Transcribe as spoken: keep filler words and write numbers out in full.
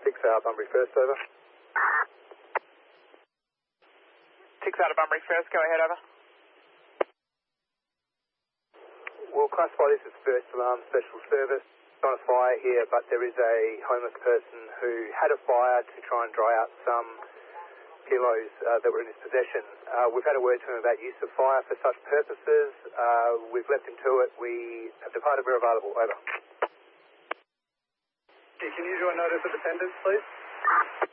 six out Bunbury first, over. six out of Bunbury first, go ahead, over. We'll classify this as first alarm special service. It's on a fire here, but there is a homeless person who had a fire to try and dry out some kilos uh, that were in his possession. Uh, we've had a word to him about use of fire for such purposes. Uh, we've left him to it. We have departed. We're available. Over. Can you do a notice of attendance, please?